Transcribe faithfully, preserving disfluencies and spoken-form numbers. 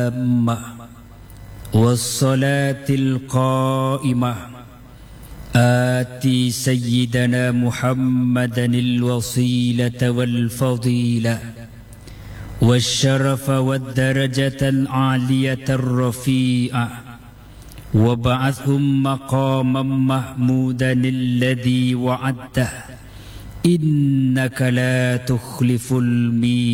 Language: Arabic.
التامة والصلاة القائمة آتي سيدنا محمدا الوسيلة والفضيلة والشرف والدرجة العالية الرفيعة وابعثهم مقاما محمودا الذي وعدته إنك لا تخلف الميعاد.